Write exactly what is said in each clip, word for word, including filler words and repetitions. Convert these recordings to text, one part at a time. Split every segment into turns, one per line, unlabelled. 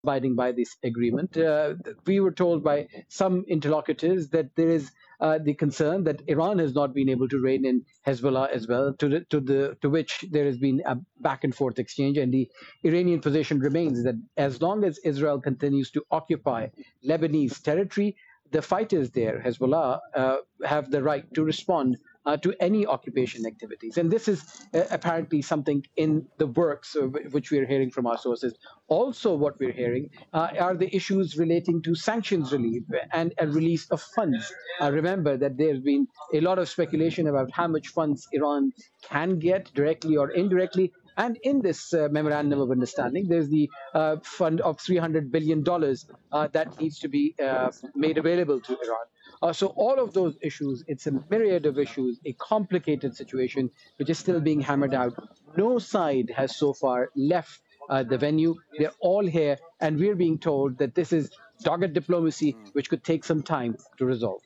abiding by this agreement. Uh, we were told by some interlocutors that there is uh, the concern that Iran has not been able to rein in Hezbollah as well, to the, to the to which there has been a back and forth exchange, and the Iranian position remains that as long as Israel continues to occupy Lebanese territory, the fighters there, Hezbollah, uh, have the right to respond uh, to any occupation activities. And this is uh, apparently something in the works, uh, which we are hearing from our sources. Also, what we're hearing uh, are the issues relating to sanctions relief and a release of funds. Uh, remember that there's been a lot of speculation about how much funds Iran can get directly or indirectly. And in this uh, memorandum of understanding, there's the uh, fund of three hundred billion dollars uh, that needs to be uh, made available to Iran. Uh, so all of those issues, it's a myriad of issues, a complicated situation, which is still being hammered out. No side has so far left uh, the venue. They're all here, and we're being told that this is dogged diplomacy, which could take some time to resolve.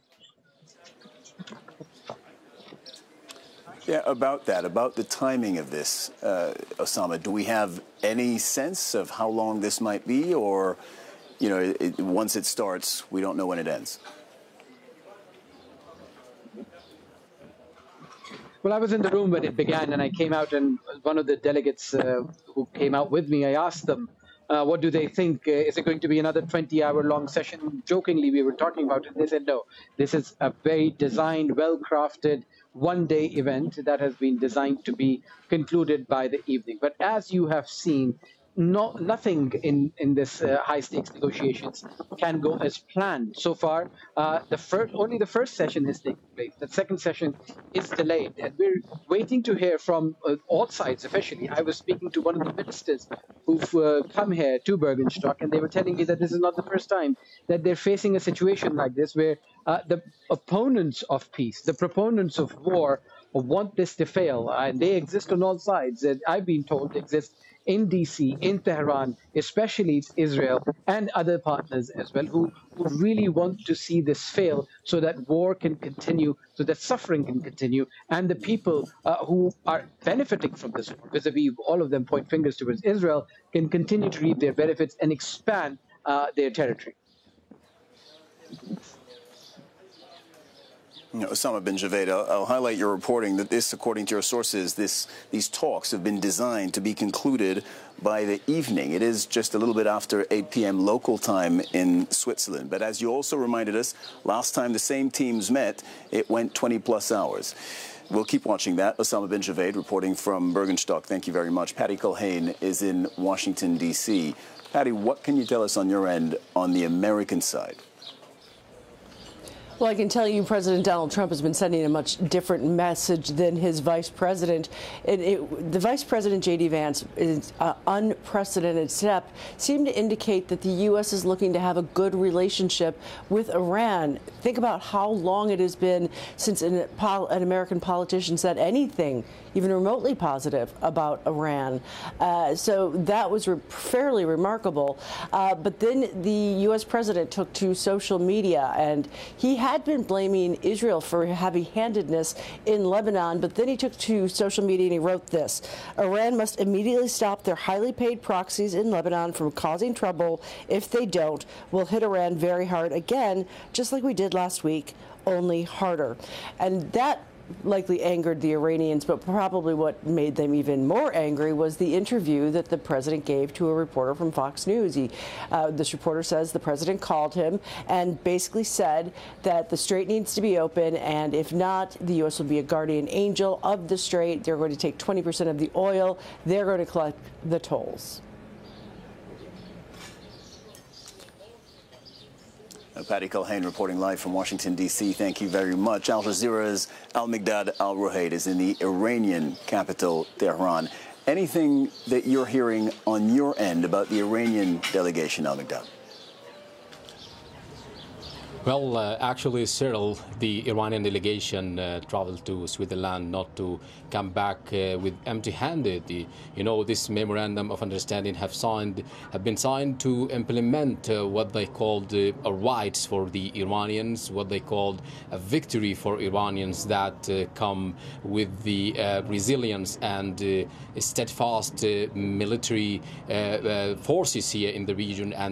Yeah, about that, about the timing of this, uh, Osama, do we have any sense of how long this might be, or, you know, it, once it starts, we don't know when it ends?
Well, I was in the room when it began, and I came out, and one of the delegates uh, who came out with me, I asked them, uh, what do they think? Uh, is it going to be another twenty-hour-long session? Jokingly, we were talking about it. They said, no, this is a very designed, well-crafted, one-day event that has been designed to be concluded by the evening. But as you have seen, no, nothing in, in this uh, high-stakes negotiations can go as planned. So far, uh, the first, only the first session has taken place. The second session is delayed, and we're waiting to hear from uh, all sides officially. I was speaking to one of the ministers who've uh, come here to Bergenstock, and they were telling me that this is not the first time that they're facing a situation like this, where uh, the opponents of peace, the proponents of war, want this to fail, and they exist on all sides. And I've been told they exist in D C, in Tehran, especially Israel and other partners as well, who, who really want to see this fail so that war can continue, so that suffering can continue, and the people uh, who are benefiting from this war, vis-a-vis all of them point fingers towards Israel, can continue to reap their benefits and expand uh, their territory.
You know, Osama bin Javed, I'll, I'll highlight your reporting that this, according to your sources, this, these talks have been designed to be concluded by the evening. It is just a little bit after eight p m local time in Switzerland. But as you also reminded us, last time the same teams met, it went twenty plus hours. We'll keep watching that. Osama bin Javed reporting from Bergenstock. Thank you very much. Patty Culhane is in Washington, D C Patty, what can you tell us on your end on the American side?
Well, I can tell you President Donald Trump has been sending a much different message than his vice president. It, it, the vice president, J D Vance, is an unprecedented step, seemed to indicate that the U S is looking to have a good relationship with Iran. Think about how long it has been since an, an American politician said anything, even remotely positive, about Iran. Uh, so that was re fairly remarkable. Uh, but then the U S president took to social media, and he had been blaming Israel for heavy-handedness in Lebanon, but then he took to social media and he wrote this: Iran must immediately stop their highly paid proxies in Lebanon from causing trouble. If they don't, we'll hit Iran very hard again, just like we did last week, only harder. And that likely angered the Iranians, but probably what made them even more angry was the interview that the president gave to a reporter from Fox News. He, uh, this reporter says the president called him and basically said that the strait needs to be open, and if not, the U S will be a guardian angel of the strait. They're going to take twenty percent of the oil. They're going to collect the tolls.
Uh, Patty Culhane reporting live from Washington, D C Thank you very much. Al Jazeera's Al-Miqdad Al-Ruhayd is in the Iranian capital, Tehran. Anything that you're hearing on your end about the Iranian delegation, Al-Miqdad?
Well, uh, actually, Cyril, the Iranian delegation uh, traveled to Switzerland not to come back uh, with empty-handed. You know, this memorandum of understanding have signed, have been signed to implement uh, what they called uh, a rights for the Iranians, what they called a victory for Iranians that uh, come with the uh, resilience and uh, steadfast uh, military uh, uh, forces here in the region. And